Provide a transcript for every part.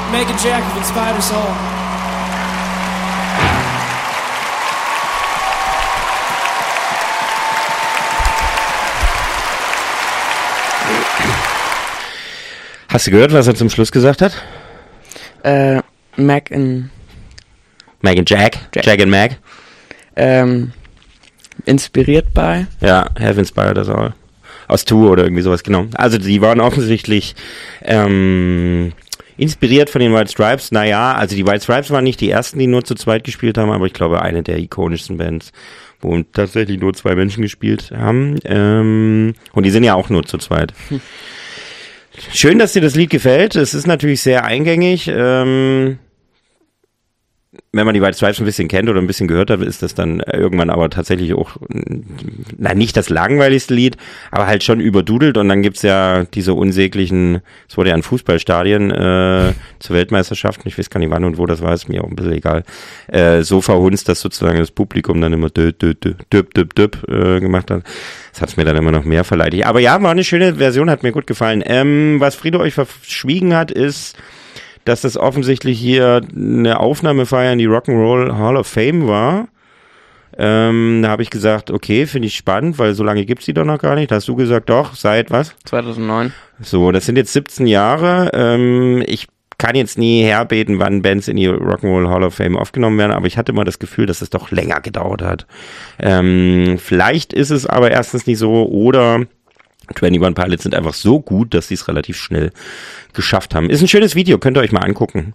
Megan Jack of Inspired Us All. Hast du gehört, was er zum Schluss gesagt hat? Mac and Jack and Mac. Inspiriert bei? Ja, have inspired us all. Aus Tour oder irgendwie sowas, genau. Also die waren offensichtlich inspiriert von den White Stripes. Naja, also die White Stripes waren nicht die ersten, die nur zu zweit gespielt haben, aber ich glaube eine der ikonischsten Bands, wo tatsächlich nur 2 Menschen gespielt haben. Und die sind ja auch nur zu zweit. Schön, dass dir das Lied gefällt. Es ist natürlich sehr eingängig. Wenn man die White Stripes ein bisschen kennt oder ein bisschen gehört hat, ist das dann irgendwann aber tatsächlich auch, nicht das langweiligste Lied, aber halt schon überdudelt. Und dann gibt's ja diese unsäglichen, es wurde ja in Fußballstadien zur Weltmeisterschaft, ich weiß gar nicht wann und wo das war, ist mir auch ein bisschen egal, so verhunzt, dass sozusagen das Publikum dann immer gemacht hat. Das hat's mir dann immer noch mehr verleidigt. Aber ja, war eine schöne Version, hat mir gut gefallen. Was Friede euch verschwiegen hat, ist, dass das offensichtlich hier eine Aufnahmefeier in die Rock'n'Roll Hall of Fame war. Da habe ich gesagt, okay, finde ich spannend, weil so lange gibt's die doch noch gar nicht. Da hast du gesagt, doch, seit was? 2009. So, das sind jetzt 17 Jahre. Ich kann jetzt nie herbeten, wann Bands in die Rock'n'Roll Hall of Fame aufgenommen werden, aber ich hatte immer das Gefühl, dass es doch länger gedauert hat. Vielleicht ist es aber erstens nicht so, oder 21 Pilots sind einfach so gut, dass sie es relativ schnell geschafft haben. Ist ein schönes Video, könnt ihr euch mal angucken.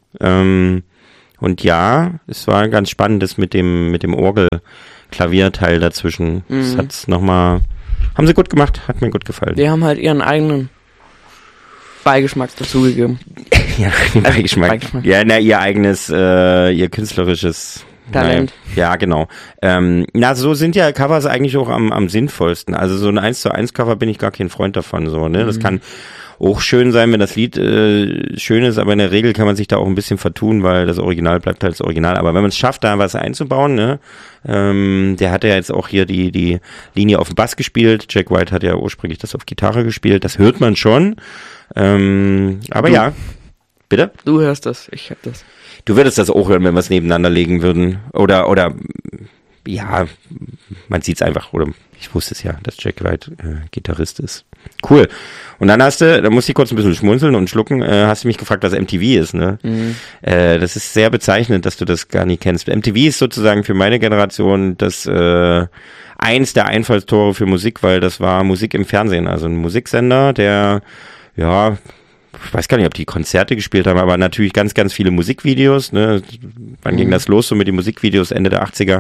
Und ja, es war ganz spannendes mit dem Orgel-Klavierteil dazwischen. Das hat's nochmal, haben sie gut gemacht, hat mir gut gefallen. Die haben halt ihren eigenen Beigeschmack dazugegeben. Ja, Beigeschmack. Ja, ihr eigenes, ihr künstlerisches Talent. Ja, genau. So sind ja Covers eigentlich auch am sinnvollsten. Also so ein 1:1 Cover bin ich gar kein Freund davon, so, ne? Das kann auch schön sein, wenn das Lied schön ist, aber in der Regel kann man sich da auch ein bisschen vertun, weil das Original bleibt halt das Original. Aber wenn man es schafft, da was einzubauen, ne? Der hat ja jetzt auch hier die Linie auf dem Bass gespielt. Jack White hat ja ursprünglich das auf Gitarre gespielt. Das hört man schon. Aber ja. Bitte? Du hörst das, ich hab das. Du würdest das auch hören, wenn wir es nebeneinander legen würden. Oder ja, man sieht's einfach. Oder ich wusste es ja, dass Jack White Gitarrist ist. Cool. Und dann da musste ich kurz ein bisschen schmunzeln und schlucken, hast du mich gefragt, was MTV ist, ne? Das ist sehr bezeichnend, dass du das gar nicht kennst. MTV ist sozusagen für meine Generation das eins der Einfallstore für Musik, weil das war Musik im Fernsehen. Also ein Musiksender, der, ja, ich weiß gar nicht, ob die Konzerte gespielt haben, aber natürlich ganz, ganz viele Musikvideos, ne? Wann ging das los, so mit den Musikvideos, Ende der 80er,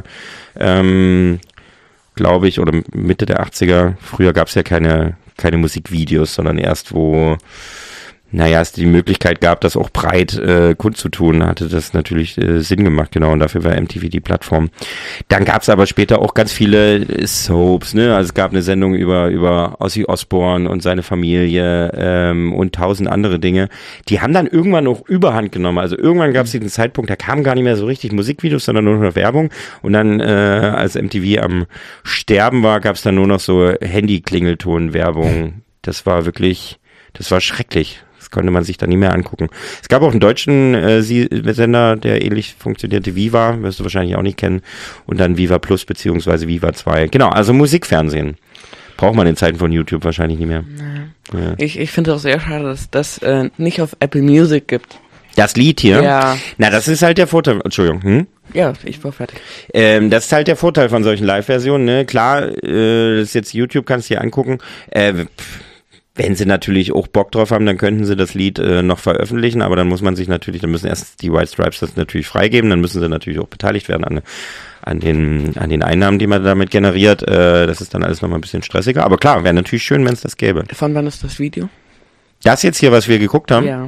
glaube ich, oder Mitte der 80er. Früher gab es ja keine Musikvideos, sondern erst wo, es die Möglichkeit gab, das auch breit kundzutun, hatte das natürlich Sinn gemacht, genau, und dafür war MTV die Plattform. Dann gab es aber später auch ganz viele Soaps, ne, also es gab eine Sendung über Ozzy Osbourne und seine Familie und 1000 andere Dinge. Die haben dann irgendwann auch Überhand genommen, also irgendwann gab es diesen Zeitpunkt, da kamen gar nicht mehr so richtig Musikvideos, sondern nur noch Werbung, und dann, als MTV am Sterben war, gab es dann nur noch so Handy-Klingelton-Werbung. Das war schrecklich. Das konnte man sich dann nie mehr angucken. Es gab auch einen deutschen Sender, der ähnlich funktionierte, Viva, wirst du wahrscheinlich auch nicht kennen, und dann Viva Plus beziehungsweise Viva 2. Genau, also Musikfernsehen. Braucht man in Zeiten von YouTube wahrscheinlich nicht mehr. Ja. Ich finde es auch sehr schade, dass das nicht auf Apple Music gibt. Das Lied hier? Ja. Na, das ist halt der Vorteil. Entschuldigung. Ja, ich war fertig. Das ist halt der Vorteil von solchen Live-Versionen, ne? Klar, das ist jetzt YouTube, kannst du dir angucken. Wenn sie natürlich auch Bock drauf haben, dann könnten sie das Lied noch veröffentlichen, aber dann müssen erst die White Stripes das natürlich freigeben, dann müssen sie natürlich auch beteiligt werden an den Einnahmen, die man damit generiert. Das ist dann alles nochmal ein bisschen stressiger, aber klar, wäre natürlich schön, wenn es das gäbe. Von wann ist das Video? Das jetzt hier, was wir geguckt haben? Ja.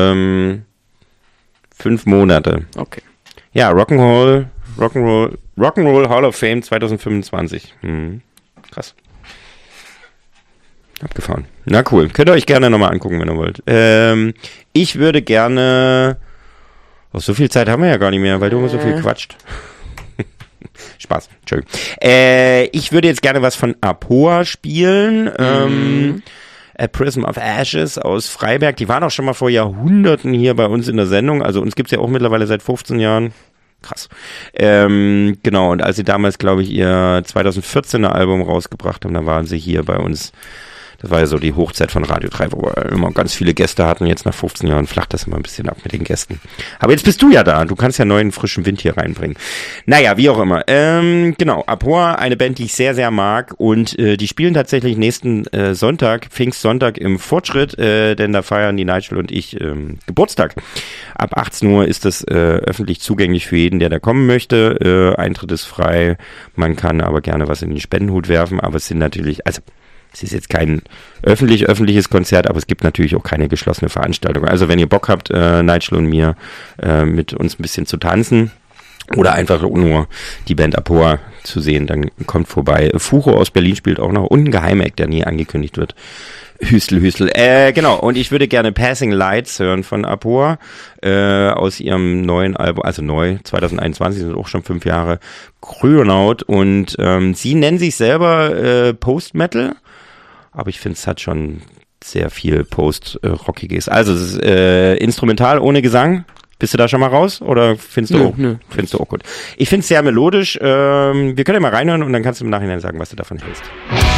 5 Monate. Okay. Ja, Rock'n'Roll Hall of Fame 2025. Krass. Abgefahren. Na cool. Könnt ihr euch gerne nochmal angucken, wenn ihr wollt. Ich würde gerne... so viel Zeit haben wir ja gar nicht mehr, weil du immer so viel quatscht. Spaß. Entschuldigung. Ich würde jetzt gerne was von Apoa spielen. A Prism of Ashes aus Freiberg. Die waren auch schon mal vor Jahrhunderten hier bei uns in der Sendung. Also uns gibt's ja auch mittlerweile seit 15 Jahren. Krass. Genau, und als sie damals, glaube ich, ihr 2014er Album rausgebracht haben, da waren sie hier bei uns. Das war ja so die Hochzeit von Radio 3, wo wir immer ganz viele Gäste hatten. Jetzt nach 15 Jahren flacht das immer ein bisschen ab mit den Gästen. Aber jetzt bist du ja da. Du kannst ja neuen, frischen Wind hier reinbringen. Naja, wie auch immer. Genau, Abhor, eine Band, die ich sehr, sehr mag. Und die spielen tatsächlich nächsten Sonntag, Pfingstsonntag im Fortschritt, denn da feiern die Nigel und ich Geburtstag. Ab 18 Uhr ist das öffentlich zugänglich für jeden, der da kommen möchte. Eintritt ist frei. Man kann aber gerne was in den Spendenhut werfen. Aber es sind natürlich, also es ist jetzt kein öffentliches Konzert, aber es gibt natürlich auch keine geschlossene Veranstaltung. Also wenn ihr Bock habt, Nigel und mir mit uns ein bisschen zu tanzen oder einfach nur die Band Abhor zu sehen, dann kommt vorbei. Furo aus Berlin spielt auch noch und ein Geheimeck, der nie angekündigt wird. Hüstel. Genau, und ich würde gerne Passing Lights hören von Abhor aus ihrem neuen Album, also neu, 2021, sind auch schon 5 Jahre, Kryonaut. Und sie nennen sich selber Post-Metal, aber ich finde, es hat schon sehr viel Post-Rockiges. Also es ist instrumental, ohne Gesang. Bist du da schon mal raus? Oder findest du auch gut? Ich finde es sehr melodisch. Wir können ja mal reinhören und dann kannst du im Nachhinein sagen, was du davon hältst.